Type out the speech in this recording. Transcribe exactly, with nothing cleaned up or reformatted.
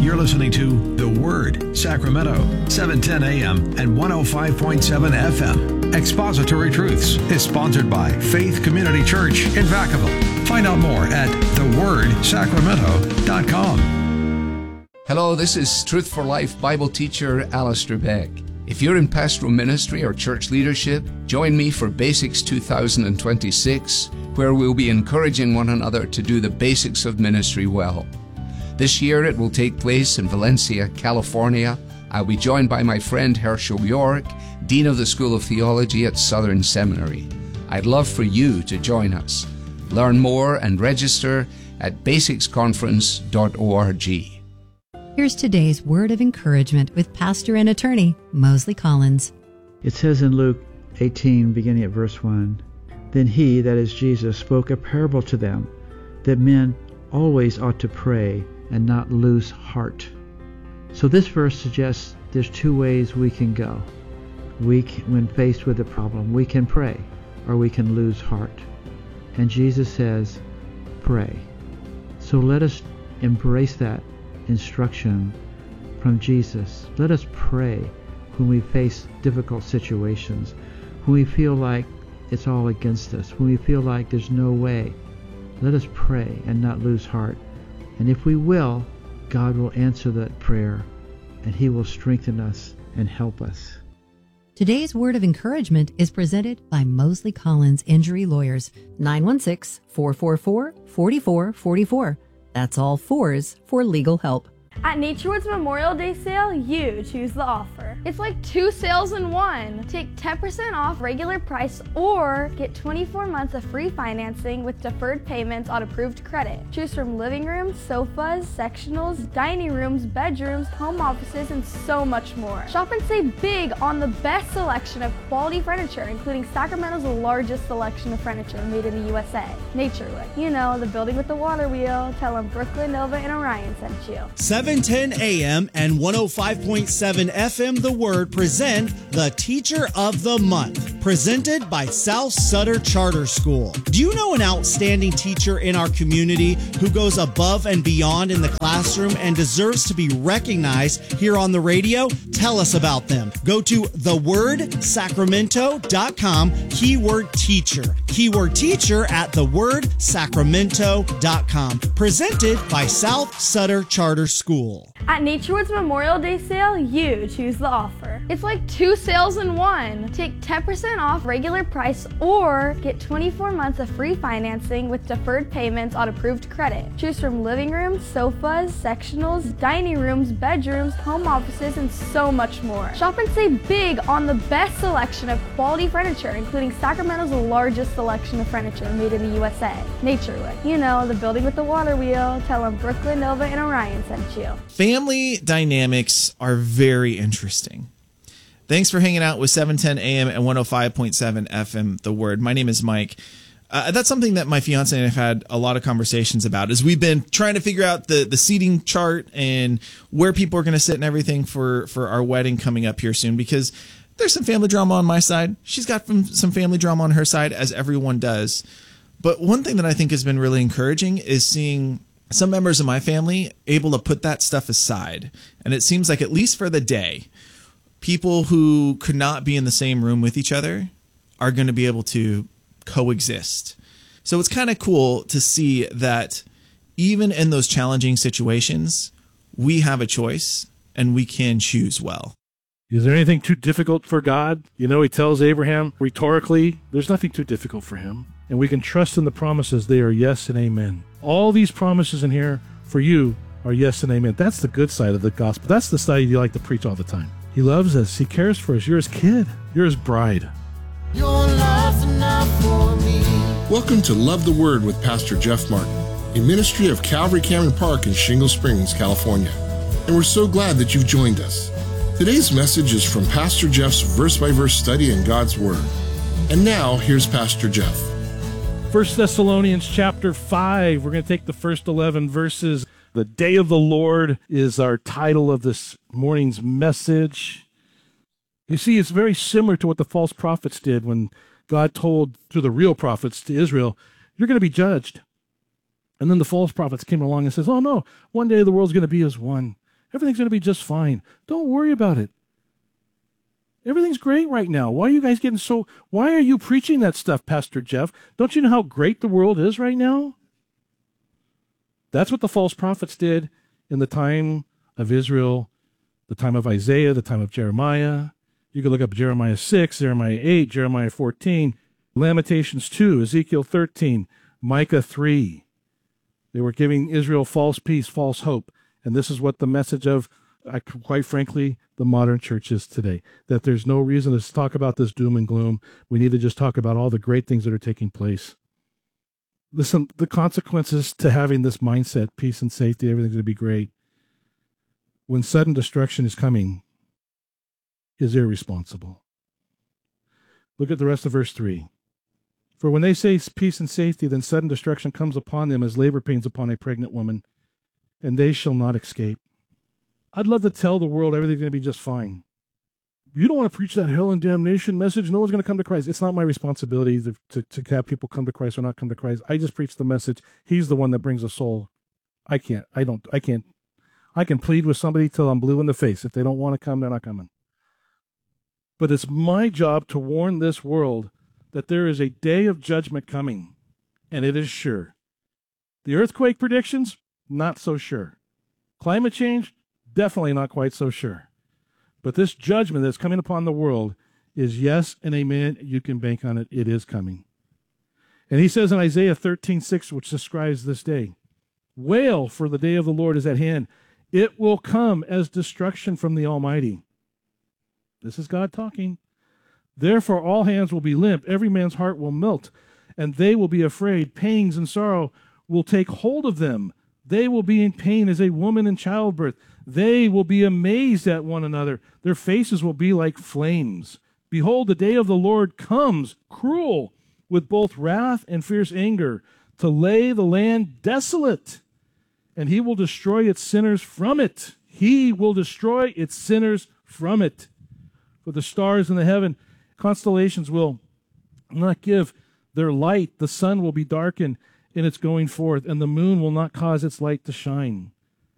You're listening to The Word, Sacramento, seven ten A M and one oh five point seven F M. Expository Truths is sponsored by Faith Community Church in Vacaville. Find out more at the word sacramento dot com. Hello, this is Truth for Life Bible teacher Alistair Beck. If you're in pastoral ministry or church leadership, join me for Basics two thousand twenty-six, where we'll be encouraging one another to do the basics of ministry well. This year it will take place in Valencia, California. I'll be joined by my friend Herschel York, Dean of the School of Theology at Southern Seminary. I'd love for you to join us. Learn more and register at basics conference dot org. Here's today's word of encouragement with pastor and attorney Mosley Collins. It says in Luke eighteen, beginning at verse one, "Then he," that is Jesus, "spoke a parable to them, that men always ought to pray and not lose heart." So this verse suggests there's two ways we can go. We can, when faced with a problem, we can pray or we can lose heart. And Jesus says, pray. So let us embrace that instruction from Jesus. Let us pray when we face difficult situations, when we feel like it's all against us, when we feel like there's no way. Let us pray and not lose heart. And if we will, God will answer that prayer, and He will strengthen us and help us. Today's word of encouragement is presented by Mosley Collins Injury Lawyers, nine one six, four four four, four four four four. That's all fours for legal help. At Naturewoods Memorial Day sale, you choose the offer. It's like two sales in one. Take ten percent off regular price or get twenty-four months of free financing with deferred payments on approved credit. Choose from living rooms, sofas, sectionals, dining rooms, bedrooms, home offices, and so much more. Shop and save big on the best selection of quality furniture, including Sacramento's largest selection of furniture made in the U S A. Naturewood. You know, the building with the water wheel. Tell them Brooklyn Nova and Orion sent you. seven ten A M and one oh five point seven F M The Word present the Teacher of the Month, presented by South Sutter Charter School. Do you know an outstanding teacher in our community who goes above and beyond in the classroom and deserves to be recognized here on the radio? Tell us about them. Go to the word sacramento dot com, keyword teacher. Keyword teacher at the word sacramento dot com. Presented by South Sutter Charter School. At Naturewoods Memorial Day sale, you choose the offer. It's like two sales in one. Take ten percent off regular price or get twenty-four months of free financing with deferred payments on approved credit. Choose from living rooms, sofas, sectionals, dining rooms, bedrooms, home offices, and so much more. Shop and save big on the best selection of quality furniture, including Sacramento's largest selection of furniture made in the U S A. Naturewood. You know, the building with the water wheel. Tell them Brooklyn Nova and Orion sent you. Family dynamics are very interesting. Thanks for hanging out with seven ten A M and one oh five point seven F M The Word. My name is Mike. Uh, that's something that my fiance and I have had a lot of conversations about as we've been trying to figure out the, the seating chart and where people are going to sit and everything for, for our wedding coming up here soon, because there's some family drama on my side. She's got some family drama on her side, as everyone does. But one thing that I think has been really encouraging is seeing some members of my family able to put that stuff aside. And it seems like, at least for the day, people who could not be in the same room with each other are going to be able to coexist. So it's kind of cool to see that even in those challenging situations, we have a choice and we can choose well. Is there anything too difficult for God? You know, He tells Abraham rhetorically, there's nothing too difficult for Him. And we can trust in the promises. They are yes and amen. All these promises in here for you are yes and amen. That's the good side of the gospel. That's the side you like to preach all the time. He loves us. He cares for us. You're His kid. You're His bride. Your love's enough for me. Welcome to Love the Word with Pastor Jeff Martin, a ministry of Calvary Cameron Park in Shingle Springs, California. And we're so glad that you've joined us. Today's message is from Pastor Jeff's verse-by-verse study in God's Word. And now, here's Pastor Jeff. First Thessalonians chapter five. We're going to take the first eleven verses. The Day of the Lord is our title of this morning's message. You see, it's very similar to what the false prophets did when God told to the real prophets, to Israel, you're going to be judged. And then the false prophets came along and says, oh no, one day the world's going to be as one. Everything's going to be just fine. Don't worry about it. Everything's great right now. Why are you guys getting so, why are you preaching that stuff, Pastor Jeff? Don't you know how great the world is right now? That's what the false prophets did in the time of Israel, the time of Isaiah, the time of Jeremiah. You can look up Jeremiah six, Jeremiah eight, Jeremiah fourteen, Lamentations two, Ezekiel thirteen, Micah three. They were giving Israel false peace, false hope. And this is what the message of, uh, quite frankly, the modern church is today. That there's no reason to talk about this doom and gloom. We need to just talk about all the great things that are taking place. Listen, the consequences to having this mindset, peace and safety, everything's going to be great, when sudden destruction is coming, is irresponsible. Look at the rest of verse three. For when they say peace and safety, then sudden destruction comes upon them as labor pains upon a pregnant woman, and they shall not escape. I'd love to tell the world everything's going to be just fine. You don't want to preach that hell and damnation message. No one's going to come to Christ. It's not my responsibility to, to, to have people come to Christ or not come to Christ. I just preach the message. He's the one that brings a soul. I can't. I don't. I can't. I can plead with somebody till I'm blue in the face. If they don't want to come, they're not coming. But it's my job to warn this world that there is a day of judgment coming, and it is sure. The earthquake predictions, not so sure. Climate change, definitely not quite so sure. But this judgment that's coming upon the world is yes and amen. You can bank on it. It is coming. And he says in Isaiah thirteen six, which describes this day, wail, for the day of the Lord is at hand. It will come as destruction from the Almighty. This is God talking. Therefore all hands will be limp, every man's heart will melt, and they will be afraid. Pangs and sorrow will take hold of them. They will be in pain as a woman in childbirth. They will be amazed at one another. Their faces will be like flames. Behold, the day of the Lord comes, cruel, with both wrath and fierce anger, to lay the land desolate, and he will destroy its sinners from it. He will destroy its sinners from it. For the stars in the heaven, constellations will not give their light. The sun will be darkened in its going forth, and the moon will not cause its light to shine.